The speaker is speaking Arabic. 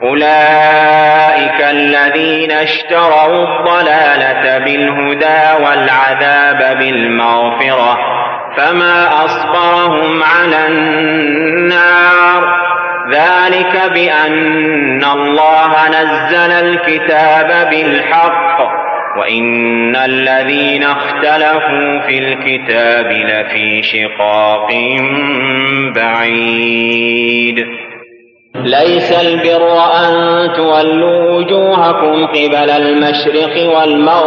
أولئك الذين اشتروا الضلالة بالهدى والعذاب بالمغفرة فما أصبرهم على النار ذلك بأن الله نزل الكتاب بالحق وإن الذين اختلفوا في الكتاب لفي شقاق بعيد. ليس البر أن تولوا وجوهكم قبل المشرق والمغرب